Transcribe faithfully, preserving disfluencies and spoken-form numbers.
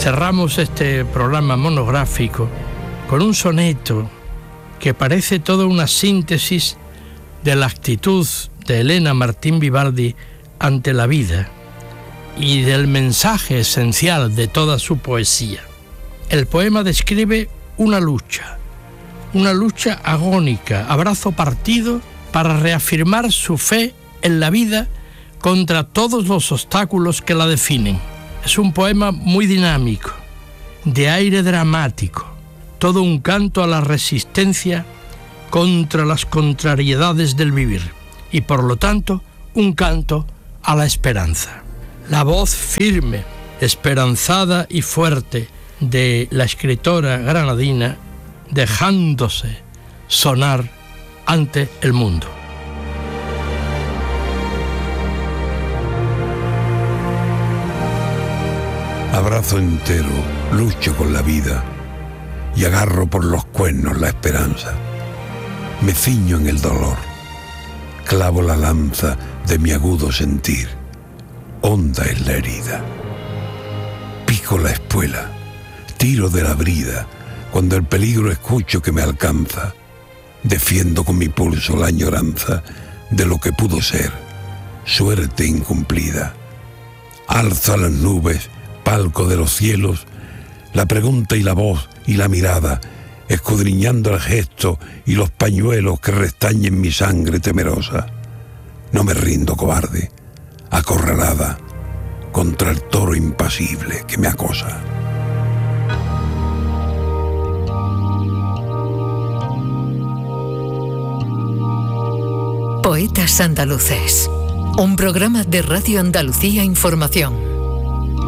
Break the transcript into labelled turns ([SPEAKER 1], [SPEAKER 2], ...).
[SPEAKER 1] Cerramos este programa monográfico con un soneto que parece toda una síntesis de la actitud de Elena Martín Vivaldi ante la vida y del mensaje esencial de toda su poesía. El poema describe una lucha, una lucha agónica, a brazo partido, para reafirmar su fe en la vida contra todos los obstáculos que la definen. Es un poema muy dinámico, de aire dramático, todo un canto a la resistencia contra las contrariedades del vivir y, por lo tanto, un canto a la esperanza. La voz firme, esperanzada y fuerte de la escritora granadina, dejándose sonar ante el mundo.
[SPEAKER 2] Abrazo entero, lucho con la vida y agarro por los cuernos la esperanza. Me ciño en el dolor, clavo la lanza de mi agudo sentir. Honda es la herida. Pico la espuela, tiro de la brida, cuando el peligro escucho que me alcanza. Defiendo con mi pulso la añoranza de lo que pudo ser, suerte incumplida. Alzo a las nubes, palco de los cielos, la pregunta y la voz y la mirada, escudriñando el gesto y los pañuelos que restañen mi sangre temerosa. No me rindo, cobarde, acorralada contra el toro impasible que me acosa.
[SPEAKER 3] Poetas Andaluces, un programa de Radio Andalucía Información.